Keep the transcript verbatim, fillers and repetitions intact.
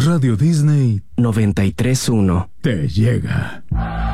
Radio Disney noventa y tres punto uno te llega.